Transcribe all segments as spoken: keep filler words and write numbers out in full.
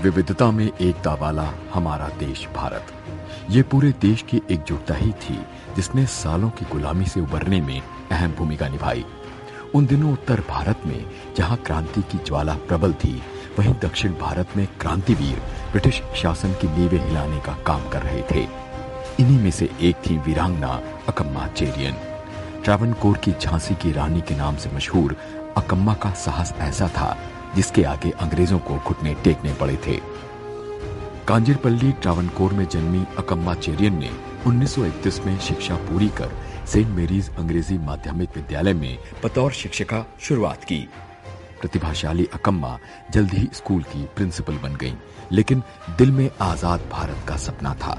विविधता में एकता वाला हमारा देश भारत, ये पूरे देश की एकजुटता ही थी जिसने सालों की गुलामी से उबरने में अहम भूमिका निभाई। उन दिनों उत्तर भारत में जहां क्रांति की ज्वाला प्रबल थी, वहीं दक्षिण भारत में क्रांतिवीर ब्रिटिश शासन की नींवें हिलाने का काम कर रहे थे। इन्हीं में से एक थी वीरांगना अकम्मा चेरियन। ट्रावनकोर की झांसी की रानी के नाम से मशहूर अकम्मा का साहस ऐसा था जिसके आगे अंग्रेजों को घुटने टेकने पड़े थे। कांजिरपल्ली ट्रावनकोर में जन्मी अकम्मा चेरियन ने उन्नीस सौ इकतीस में शिक्षा पूरी कर सेंट मेरीज अंग्रेजी माध्यमिक विद्यालय में बतौर शिक्षिका शुरुआत की। प्रतिभाशाली अकम्मा जल्द ही स्कूल की प्रिंसिपल बन गईं, लेकिन दिल में आजाद भारत का सपना था।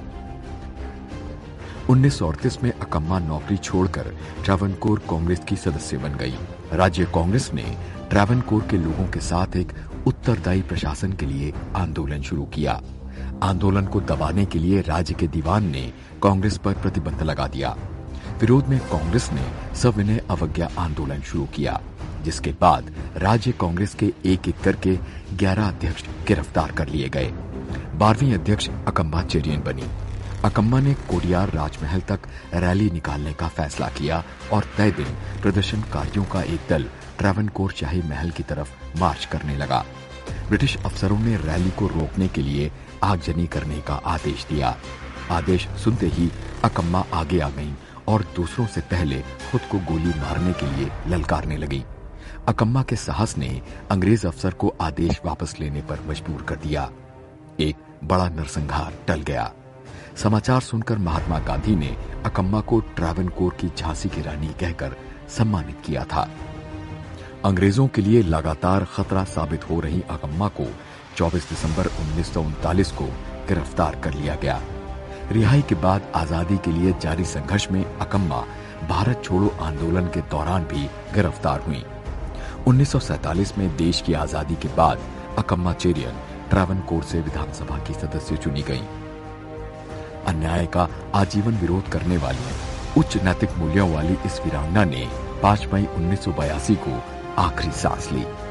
उन्नीस सौ अड़तीस में अकम्मा नौकरी छोड़कर ट्रावनकोर कांग्रेस की सदस्य बन गई। राज्य कांग्रेस ने ट्रावनकोर के लोगों के साथ एक उत्तरदायी प्रशासन के लिए आंदोलन शुरू किया। आंदोलन को दबाने के लिए राज्य के दीवान ने कांग्रेस पर प्रतिबंध लगा दिया। विरोध में कांग्रेस ने सविनय अवज्ञा आंदोलन शुरू किया, जिसके बाद राज्य कांग्रेस के एक एक करके ग्यारह अध्यक्ष गिरफ्तार कर लिए गए। बारहवीं अध्यक्ष अकम्मा चेरियन बनी। अकम्मा ने कोडियार राजमहल तक रैली निकालने का फैसला किया और तय दिन प्रदर्शनकारियों का एक दल ट्रावनकोर शाही महल की तरफ मार्च करने लगा। ब्रिटिश अफसरों ने रैली को रोकने के लिए आगजनी करने का आदेश दिया। आदेश सुनते ही अकम्मा आगे आ गईं और दूसरों से पहले खुद को गोली मारने के लिए ललकारने लगी। अकम्मा के साहस ने अंग्रेज अफसर को आदेश वापस लेने पर मजबूर कर दिया। एक बड़ा नरसंहार टल गया। समाचार सुनकर महात्मा गांधी ने अकम्मा को ट्रावनकोर की झांसी की रानी कहकर सम्मानित किया था। अंग्रेजों के लिए लगातार खतरा साबित हो रही अकम्मा को चौबीस दिसंबर उन्नीस सौ उनतालीस को गिरफ्तार कर लिया गया। रिहाई के बाद आजादी के लिए जारी संघर्ष में अकम्मा भारत छोड़ो आंदोलन के दौरान भी गिरफ्तार हुई। उन्नीस सौ सैंतालीस में देश की आजादी के बाद अकम्मा चेरियन ट्रावनकोर से विधानसभा की सदस्य चुनी गई। अन्याय का आजीवन विरोध करने वाली उच्च नैतिक मूल्यों वाली इस वीरांगना ने पांच मई उन्नीस सौ बयासी को आखिरी सांस ली।